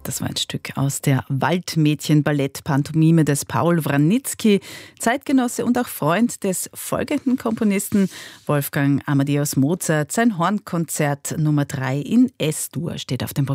Das war ein Stück aus der Waldmädchen-Ballett-Pantomime des Paul Wranitzky, Zeitgenosse und auch Freund des folgenden Komponisten Wolfgang Amadeus Mozart. Sein Hornkonzert Nummer 3 in S-Dur steht auf dem Programm.